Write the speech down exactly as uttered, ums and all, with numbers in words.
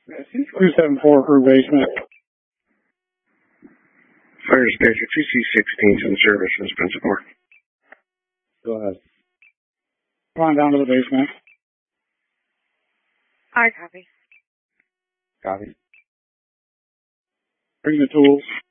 two seven four for basement. Fire dispatcher two C sixteen in service from Principal. Go ahead. Come on down to the basement. I copy. Copy. Bring the tools.